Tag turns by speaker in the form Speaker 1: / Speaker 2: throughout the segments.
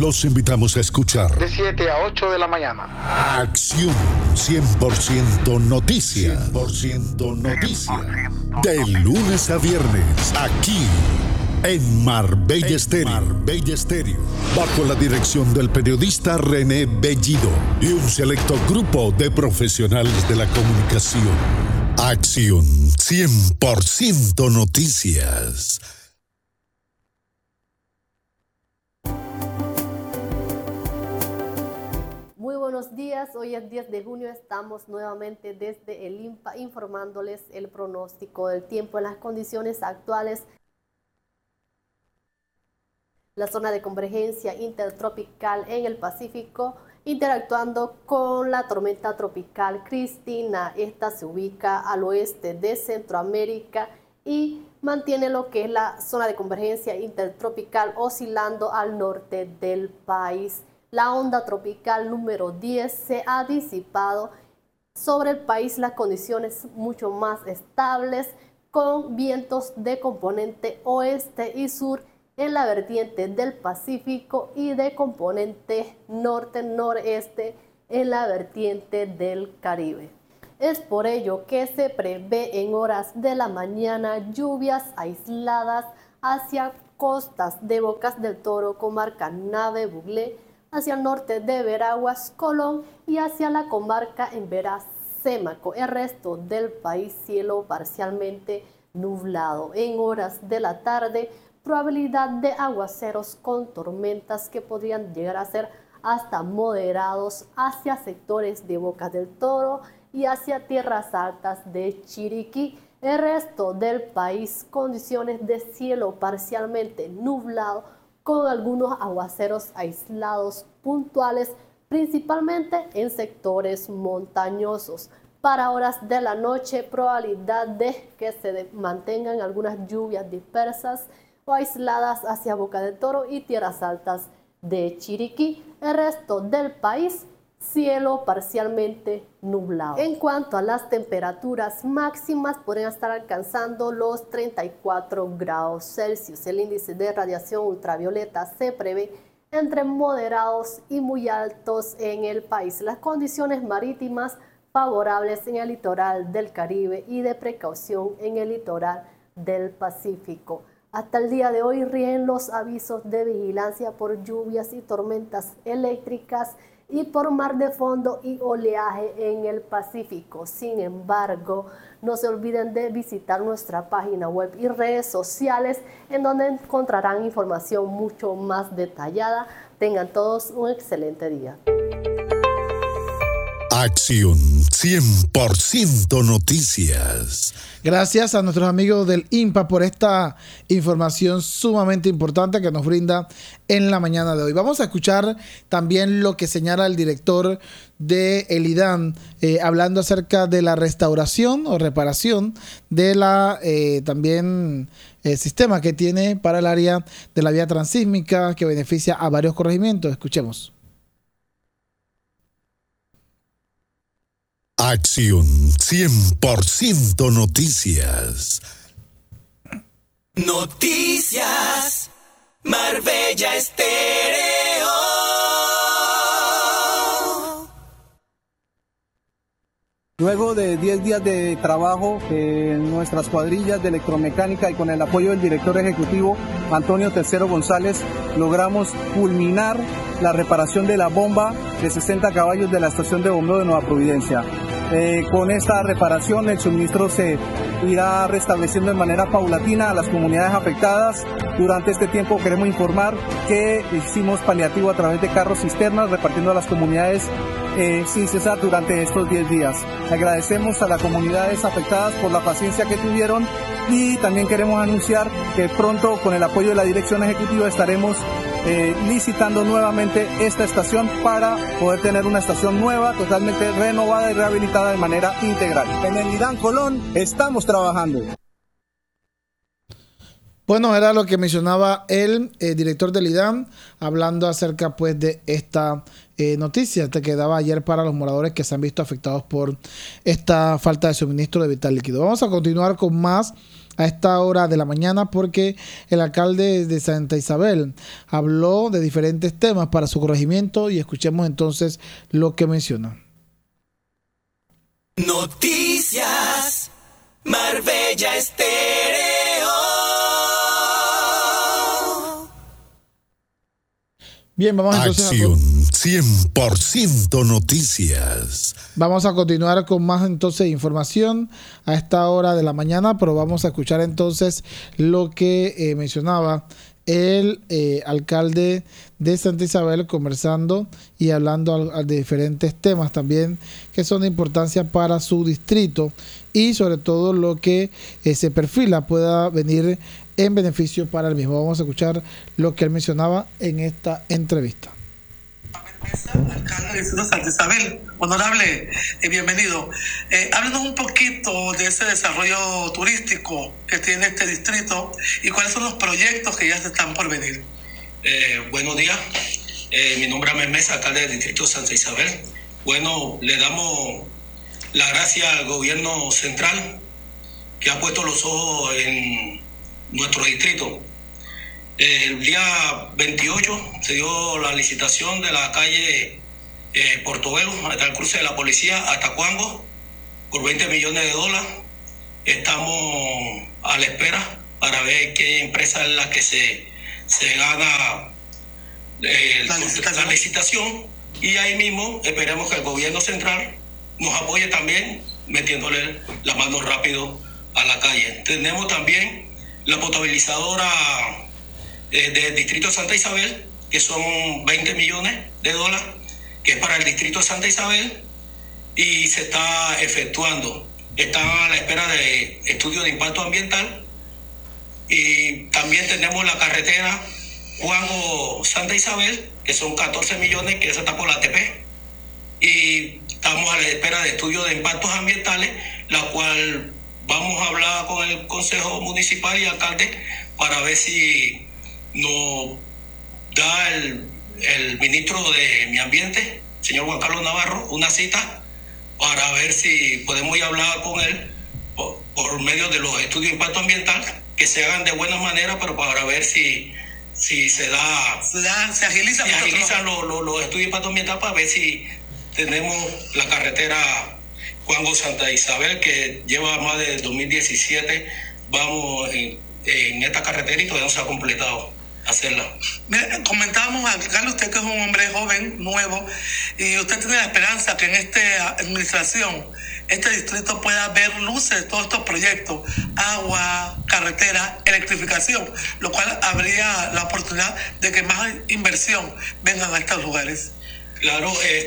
Speaker 1: Los invitamos a escuchar
Speaker 2: de 7 a 8 de la mañana.
Speaker 1: Acción 100% Noticias. 100% Noticias. De lunes a viernes, aquí en Marbella Estéreo. Bajo la dirección del periodista René Bellido y un selecto grupo de profesionales de la comunicación. Acción 100% Noticias.
Speaker 3: Muy buenos días, hoy es 10 de junio, estamos nuevamente desde el INPA informándoles el pronóstico del tiempo en las condiciones actuales. La zona de convergencia intertropical en el Pacífico, interactuando con la tormenta tropical Cristina. Esta se ubica al oeste de Centroamérica y mantiene lo que es la zona de convergencia intertropical oscilando al norte del país. La onda tropical número 10 se ha disipado sobre el país, las condiciones mucho más estables con vientos de componente oeste y sur en la vertiente del Pacífico y de componente norte-noreste en la vertiente del Caribe. Es por ello que se prevé en horas de la mañana lluvias aisladas hacia costas de Bocas del Toro, comarca Nave Buglé, hacia el norte de Veraguas, Colón y hacia la comarca en Sémaco. El resto del país cielo parcialmente nublado. En horas de la tarde, probabilidad de aguaceros con tormentas que podrían llegar a ser hasta moderados hacia sectores de Bocas del Toro y hacia tierras altas de Chiriquí. El resto del país, condiciones de cielo parcialmente nublado con algunos aguaceros aislados puntuales, principalmente en sectores montañosos. Para horas de la noche, probabilidad de que se mantengan algunas lluvias dispersas o aisladas hacia Boca del Toro y tierras altas de Chiriquí. El resto del país, cielo parcialmente nublado. En cuanto a las temperaturas máximas, podrían estar alcanzando los 34 grados Celsius. El índice de radiación ultravioleta se prevé entre moderados y muy altos en el país. Las condiciones marítimas favorables en el litoral del Caribe y de precaución en el litoral del Pacífico. Hasta el día de hoy rigen los avisos de vigilancia por lluvias y tormentas eléctricas y por mar de fondo y oleaje en el Pacífico. Sin embargo, no se olviden de visitar nuestra página web y redes sociales en donde encontrarán información mucho más detallada. Tengan todos un excelente día.
Speaker 1: Acción 100% Noticias.
Speaker 4: Gracias a nuestros amigos del INPA por esta información sumamente importante que nos brinda en la mañana de hoy. Vamos a escuchar también lo que señala el director de el IDAN, hablando acerca de la restauración o reparación de la también sistema que tiene para el área de la vía transísmica que beneficia a varios corregimientos. Escuchemos.
Speaker 1: Acción 100% Noticias.
Speaker 5: Noticias Marbella Estéreo.
Speaker 6: Luego de 10 días de trabajo en nuestras cuadrillas de electromecánica y con el apoyo del director ejecutivo Antonio Tercero González, logramos culminar la reparación de la bomba de 60 caballos de la estación de bombeo de Nueva Providencia. Con esta reparación el suministro se irá restableciendo de manera paulatina a las comunidades afectadas. Durante este tiempo queremos informar que hicimos paliativo a través de carros cisternas repartiendo a las comunidades sin cesar durante estos 10 días. Agradecemos a las comunidades afectadas por la paciencia que tuvieron y también queremos anunciar que pronto con el apoyo de la dirección ejecutiva estaremos licitando nuevamente esta estación para poder tener una estación nueva, totalmente renovada y rehabilitada de manera integral. En el IDAN Colón estamos trabajando.
Speaker 4: Bueno, era lo que mencionaba el director del IDAN, hablando acerca pues de esta noticia que daba ayer para los moradores que se han visto afectados por esta falta de suministro de vital líquido. Vamos a continuar con más a esta hora de la mañana porque el alcalde de Santa Isabel habló de diferentes temas para su corregimiento y escuchemos entonces lo que menciona.
Speaker 5: Noticias Marbella Estéreo.
Speaker 4: Bien, vamos entonces
Speaker 1: Acción 100% Noticias.
Speaker 4: Vamos a continuar con más entonces información a esta hora de la mañana, pero vamos a escuchar entonces lo que mencionaba el alcalde de Santa Isabel conversando y hablando de diferentes temas también que son de importancia para su distrito y sobre todo lo que se perfila pueda venir en beneficio para el mismo. Vamos a escuchar lo que él mencionaba en esta entrevista.
Speaker 7: Alcalde del distrito de Santa Isabel, honorable, bienvenido. Háblenos un poquito de ese desarrollo turístico que tiene este distrito y cuáles son los proyectos que ya se están por venir.
Speaker 8: Buenos días, mi nombre es Ahmed Mesa, alcalde del distrito de Santa Isabel. Bueno, le damos la gracia al gobierno central que ha puesto los ojos en nuestro distrito. El día 28 se dio la licitación de la calle Portobelo, hasta el cruce de la policía, hasta Cuango, por $20 millones. Estamos a la espera para ver qué empresa es la que se gana la licitación. Y ahí mismo esperemos que el gobierno central nos apoye también, metiéndole la mano rápido a la calle. Tenemos también la potabilizadora del distrito de Santa Isabel, que son $20 millones, que es para el distrito de Santa Isabel y se está efectuando. Están a la espera de estudios de impacto ambiental. Y también tenemos la carretera Cuango-Santa Isabel, que son $14 millones, que esa está por la ATP. Y estamos a la espera de estudios de impactos ambientales, la cual vamos a hablar con el Consejo Municipal y alcalde para ver si nos da el ministro de Mi Ambiente, señor Juan Carlos Navarro, una cita para ver si podemos ir a hablar con él por medio de los estudios de impacto ambiental, que se hagan de buena manera, pero para ver si se agilizan los estudios de impacto ambiental, para ver si tenemos la carretera Cuango-Santa Isabel, que lleva más de 2017, vamos en esta carretera y todavía no se ha completado hacerla.
Speaker 7: Mira, comentábamos, alcalde, usted que es un hombre joven, nuevo, y usted tiene la esperanza que en esta administración, este distrito pueda ver luces de todos estos proyectos, agua, carretera, electrificación, lo cual habría la oportunidad de que más inversión vengan a estos lugares.
Speaker 8: Claro,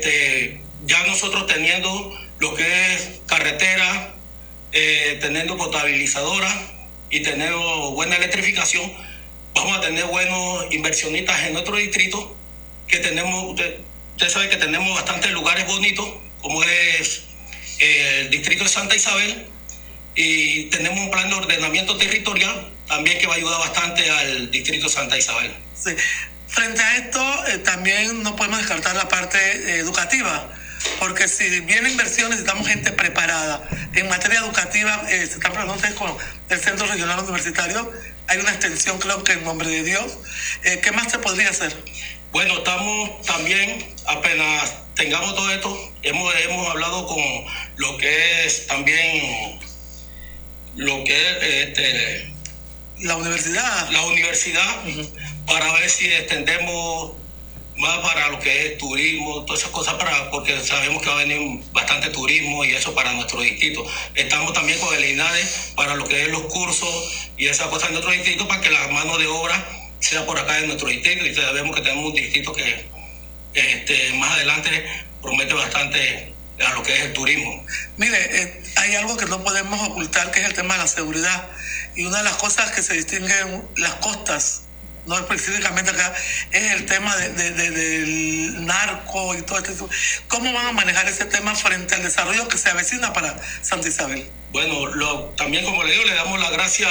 Speaker 8: ya nosotros teniendo lo que es carretera, teniendo potabilizadora y teniendo buena electrificación, vamos a tener buenos inversionistas en nuestro distrito, que tenemos, usted sabe que tenemos bastantes lugares bonitos, como es el distrito de Santa Isabel, y tenemos un plan de ordenamiento territorial también que va a ayudar bastante al distrito de Santa Isabel.
Speaker 7: Sí. Frente a esto, también no podemos descartar la parte educativa, porque si viene inversión necesitamos gente preparada. En materia educativa, se están preguntando ustedes con el Centro Regional Universitario, hay una extensión, creo que en nombre de Dios. ¿Qué más se podría hacer?
Speaker 8: Bueno, estamos también, apenas tengamos todo esto, hemos hablado con lo que es también, lo que es
Speaker 7: la universidad.
Speaker 8: Uh-huh. Para ver si extendemos más para lo que es turismo, todas esas cosas, porque sabemos que va a venir bastante turismo y eso para nuestro distrito. Estamos también con el INADE para lo que es los cursos y esas cosas en nuestro distrito, para que la mano de obra sea por acá en nuestro distrito, y sabemos que tenemos un distrito que más adelante promete bastante a lo que es el turismo.
Speaker 7: Mire, hay algo que no podemos ocultar, que es el tema de la seguridad, y una de las cosas que se distinguen las costas, no específicamente acá, es el tema del narco y todo esto. ¿Cómo van a manejar ese tema frente al desarrollo que se avecina para Santa Isabel?
Speaker 8: Bueno, también, como le digo, le damos la gracia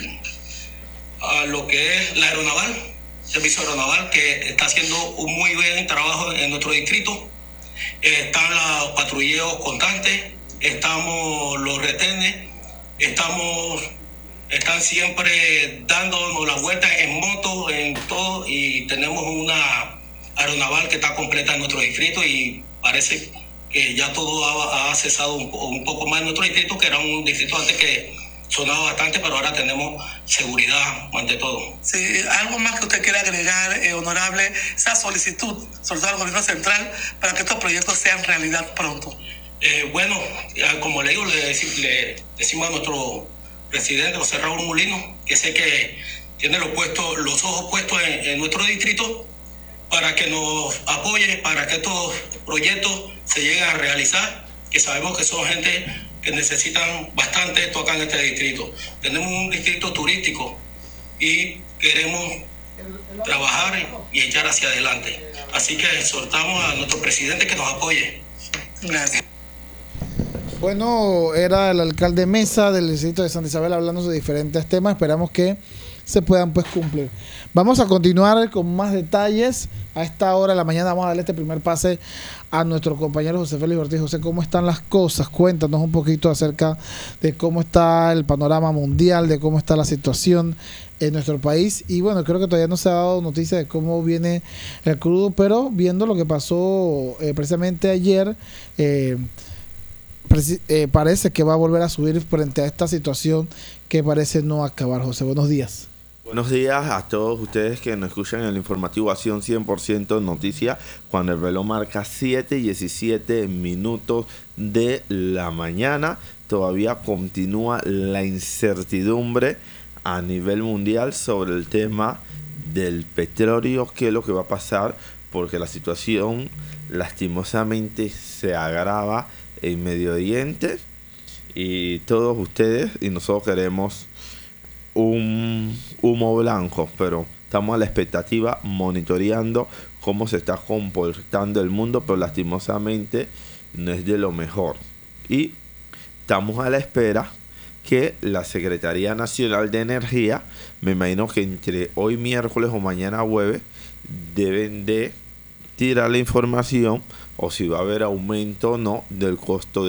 Speaker 8: a lo que es la aeronaval, servicio aeronaval, que está haciendo un muy buen trabajo en nuestro distrito. Están los patrulleros constantes, estamos los retenes, estamos están siempre dándonos la vuelta en moto, en todo, y tenemos una aeronaval que está completa en nuestro distrito y parece que ya todo ha cesado un poco más en nuestro distrito, que era un distrito antes que sonaba bastante, pero ahora tenemos seguridad ante todo.
Speaker 7: Sí, algo más que usted quiera agregar, honorable, esa solicitud, sobre todo al gobierno central, para que estos proyectos sean realidad pronto.
Speaker 8: Bueno, como le digo, le decimos a nuestro presidente José Raúl Mulino, que sé que tiene los ojos puestos en nuestro distrito, para que nos apoye, para que estos proyectos se lleguen a realizar, que sabemos que son gente que necesitan bastante esto acá en este distrito. Tenemos un distrito turístico y queremos trabajar y echar hacia adelante. Así que exhortamos a nuestro presidente que nos apoye.
Speaker 7: Gracias.
Speaker 4: Bueno, era el alcalde Mesa del distrito de Santa Isabel hablando de diferentes temas. Esperamos que se puedan pues cumplir. Vamos a continuar con más detalles. A esta hora de la mañana vamos a darle este primer pase a nuestro compañero José Félix Ortiz. José, ¿cómo están las cosas? Cuéntanos un poquito acerca de cómo está el panorama mundial, de cómo está la situación en nuestro país. Y bueno, creo que todavía no se ha dado noticia de cómo viene el crudo, pero viendo lo que pasó precisamente ayer, parece que va a volver a subir frente a esta situación que parece no acabar. José, buenos días.
Speaker 9: Buenos días a todos ustedes que nos escuchan en el informativo Acción 100% Noticias, cuando el reloj marca 7:17 de la mañana. Todavía continúa la incertidumbre a nivel mundial sobre el tema del petróleo, qué es lo que va a pasar, porque la situación lastimosamente se agrava en Medio Oriente y todos ustedes y nosotros queremos un humo blanco, pero estamos a la expectativa monitoreando cómo se está comportando el mundo, pero lastimosamente no es de lo mejor y estamos a la espera que la Secretaría Nacional de Energía, me imagino que entre hoy miércoles o mañana jueves, deben de tirar la información o si va a haber aumento o no del costo